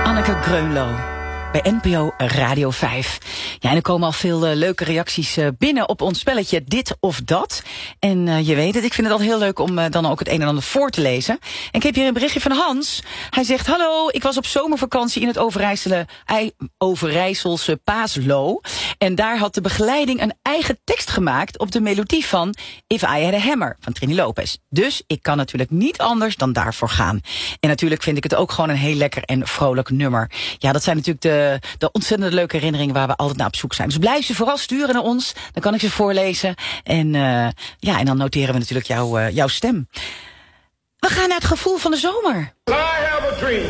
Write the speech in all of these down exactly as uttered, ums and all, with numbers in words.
Anneke Greunlo bij N P O Radio vijf. Ja, en er komen al veel uh, leuke reacties uh, binnen op ons spelletje Dit of Dat. En uh, je weet het, ik vind het altijd heel leuk om uh, dan ook het een en ander voor te lezen. En ik heb hier een berichtje van Hans. Hij zegt, hallo, ik was op zomervakantie in het Overijsselse, Overijsselse Paaslo. En daar had de begeleiding een eigen tekst gemaakt op de melodie van If I Had a Hammer van Trini Lopez. Dus ik kan natuurlijk niet anders dan daarvoor gaan. En natuurlijk vind ik het ook gewoon een heel lekker en vrolijk nummer. Ja, dat zijn natuurlijk de de ontzettend leuke herinneringen waar we altijd naar op zoek zijn. Dus blijf ze vooral sturen naar ons. Dan kan ik ze voorlezen. En, uh, ja, en dan noteren we natuurlijk jou, uh, jouw stem. We gaan naar het gevoel van de zomer. I have a dream.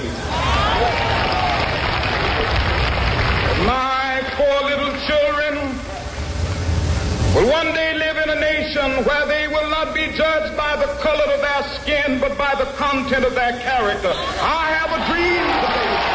My four little children will one day live in a nation where they will not be judged by the color of their skin, but by the content of their character. I have a dream today.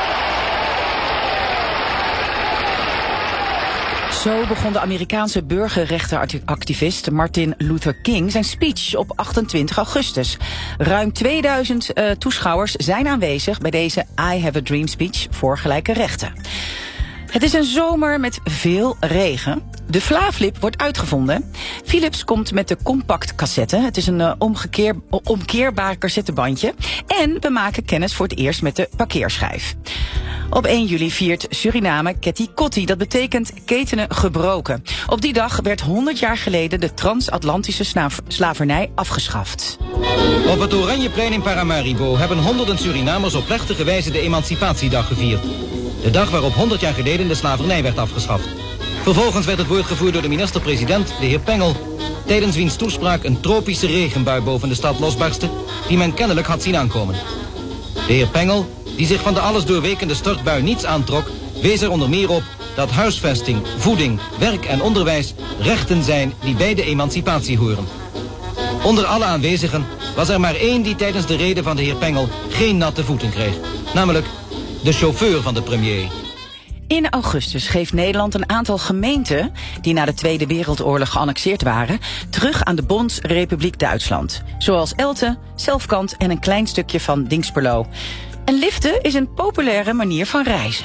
Zo begon de Amerikaanse burgerrechtenactivist Martin Luther King zijn speech op achtentwintig augustus. Ruim tweeduizend uh, toeschouwers zijn aanwezig bij deze I Have a Dream speech voor gelijke rechten. Het is een zomer met veel regen. De Flavlip wordt uitgevonden. Philips komt met de compact cassette. Het is een uh, omgekeer, omkeerbaar cassettebandje. En we maken kennis voor het eerst met de parkeerschijf. Op één juli viert Suriname Ketty Kotti. Dat betekent ketenen gebroken. Op die dag werd honderd jaar geleden de transatlantische slavernij afgeschaft. Op het Oranjeplein in Paramaribo hebben honderden Surinamers op plechtige wijze de Emancipatiedag gevierd. De dag waarop honderd jaar geleden de slavernij werd afgeschaft. Vervolgens werd het woord gevoerd door de minister-president, de heer Pengel, tijdens wiens toespraak een tropische regenbui boven de stad losbarstte, die men kennelijk had zien aankomen. De heer Pengel, die zich van de alles doorwekende stortbui niets aantrok, wees er onder meer op dat huisvesting, voeding, werk en onderwijs rechten zijn die bij de emancipatie horen. Onder alle aanwezigen was er maar één die tijdens de rede van de heer Pengel geen natte voeten kreeg, namelijk de chauffeur van de premier. In augustus geeft Nederland een aantal gemeenten die na de Tweede Wereldoorlog geannexeerd waren terug aan de Bondsrepubliek Duitsland. Zoals Elten, Selfkant en een klein stukje van Dingsperlo. En liften is een populaire manier van reizen.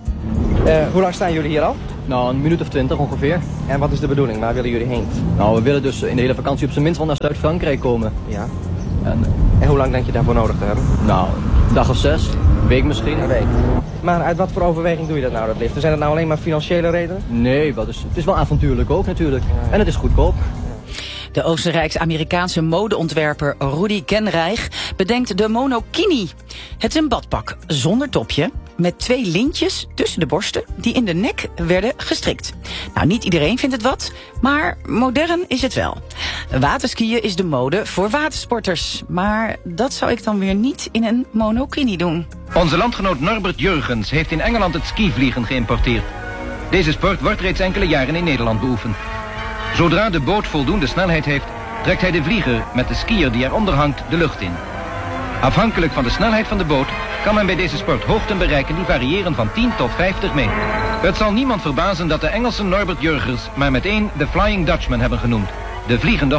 Uh, hoe lang staan jullie hier al? Nou, een minuut of twintig ongeveer. En wat is de bedoeling? Waar willen jullie heen? Nou, we willen dus in de hele vakantie op zijn minst wel naar Zuid-Frankrijk komen. Ja. En, en hoe lang denk je daarvoor nodig te hebben? Nou, een dag of zes. Een week misschien. Een week. Maar uit wat voor overweging doe je dat nou, dat liften? Zijn dat nou alleen maar financiële redenen? Nee, wat is, het is wel avontuurlijk ook natuurlijk. Ja. En het is goedkoop. De Oostenrijks-Amerikaanse modeontwerper Rudi Genreich bedenkt de monokini. Het is een badpak zonder topje met twee lintjes tussen de borsten die in de nek werden gestrikt. Nou, niet iedereen vindt het wat, maar modern is het wel. Waterskiën is de mode voor watersporters, maar dat zou ik dan weer niet in een monokini doen. Onze landgenoot Norbert Jurgens heeft in Engeland het skivliegen geïmporteerd. Deze sport wordt reeds enkele jaren in Nederland beoefend. Zodra de boot voldoende snelheid heeft, trekt hij de vlieger met de skier die eronder hangt de lucht in. Afhankelijk van de snelheid van de boot kan men bij deze sport hoogten bereiken die variëren van tien tot vijftig meter. Het zal niemand verbazen dat de Engelsen Norbert Jurgens maar meteen de Flying Dutchman hebben genoemd, de vliegende